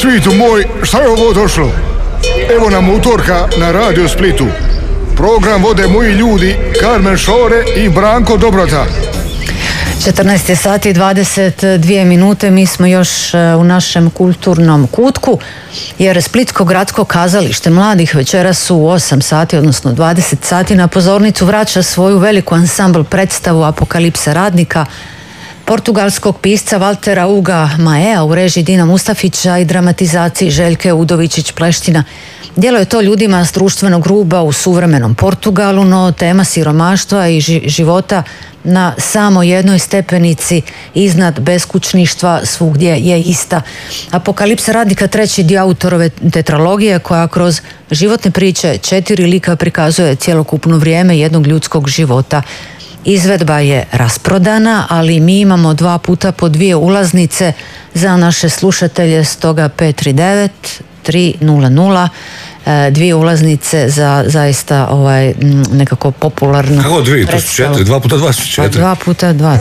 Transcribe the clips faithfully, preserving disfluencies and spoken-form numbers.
Svitu moj, šta je ovo došlo? Evo nam utorka na Radio Splitu. Program vode moji ljudi Karmen Šore i Branko Dobrota. četrnaest je sati i dvadeset dvije minute, mi smo još u našem kulturnom kutku, jer Splitsko gradsko kazalište mladih večeras u osam sati, odnosno dvadeset sati, na pozornicu vraća svoju veliku ansambl predstavu Apokalipsa radnika portugalskog pisca Valtera Uga Maea u režiji Dina Mustafića i dramatizaciji Željke Udovičić-Pleština. Djelo je to ljudima s društvenog ruba u suvremenom Portugalu, no tema siromaštva i života na samo jednoj stepenici iznad beskućništva svugdje je ista. Apokalipsa radnika, treći dio autorove tetralogije koja kroz životne priče četiri lika prikazuje cjelokupno vrijeme jednog ljudskog života. Izvedba je rasprodana, ali mi imamo dva puta po dvije ulaznice za naše slušatelje, stoga pet tri devet tri nula nula, dvije ulaznice za zaista ovaj nekako popularno. Kako dvije? To su četiri, dva puta dva su četiri. Dva puta dva.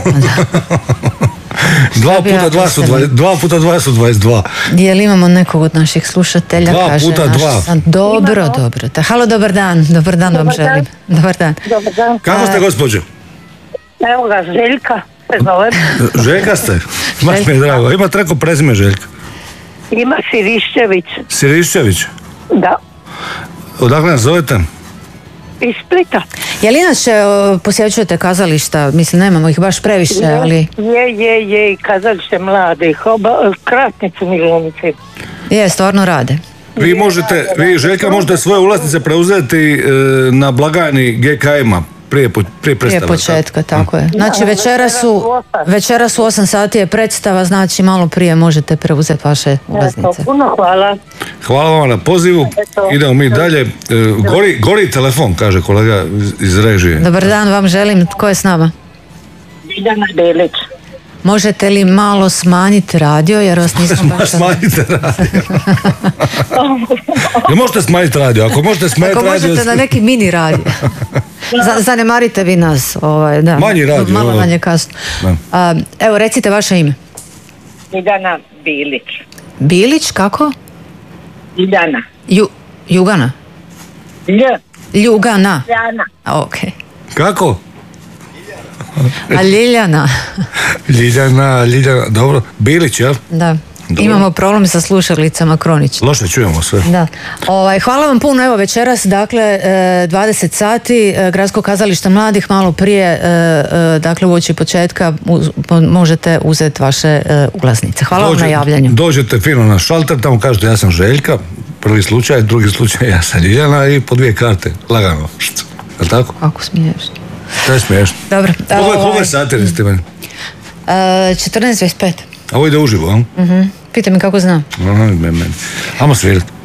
Dva puta dva su dvadeset dva. Puta dva su dvadeset dva. Jel imamo nekog od naših slušatelja? Dva puta dva. Dobro, dobro. Halo, dobar dan. Dobar dan vam želim. Dobar dan. Dobar dan. Kako ste, gospođo? Evo ga, Željka se zove. Željka ste? Baš mi je drago. Ima treko prezime Željka? Ima Siriščević. Siriščević? Da. Odakle nas zovete? Iz Splita. Je li inače posjećujete kazališta? Mislim, nemamo ih baš previše, ali... Je, je, je, kazalište mladih. Oba, Kratnicu mi glumci. Je, stvarno rade. Vi možete, vi Željka možete svoje ulaznice preuzeti e, na blagajni G K M-a. Prije, prije predstava. Prije početka, tako je. Znači večeras su, večeras u osam sati je predstava, znači malo prije možete preuzeti vaše ulaznice. Puno hvala. Hvala vam na pozivu. Idemo mi dalje. Gori, gori telefon, kaže kolega iz režije. Dobar dan vam želim. Tko je s nama? Ljiljana Belić. Možete li malo smanjiti radio, jer vas nisam baš... Smanjite radio. Ne možete smanjiti radio. Ako možete smanjiti radio... Ako možete na neki mini radio. Zanemarite vi nas. Ovaj, da. Manji radio. Malo manje kasno. A, evo, recite vaše ime. Ljiljana Bilić. Bilić, kako? Ljiljana. Ju, Jugana? Lj. Ljugana. Ljiljana. Ok. Kako? A Ljiljana? Ljiljana, Ljiljana, dobro. Bilić, jel? Da. Dobro. Imamo problem sa slušalicama kronično. Loše čujemo sve. Da. Ovaj, hvala vam puno, evo večeras, dakle, dvadeset sati, Gradsko kazalište mladih, malo prije, dakle, uoči početka možete uzeti vaše ulaznice. Hvala Dođe, vam na javljanju. Dođete fino na šalter, tamo kažete ja sam Željka, prvi slučaj, drugi slučaj ja sam Ljiljana i po dvije karte, lagano. Je li tako? Kako smiješno. To je smiješno. Dobro. Koliko je sati, recite meni? četrnaest dvadeset pet. A ovo ide uživo, a? Mhm. Pita mi kako znam. Aha, meni. Ajmo svirati.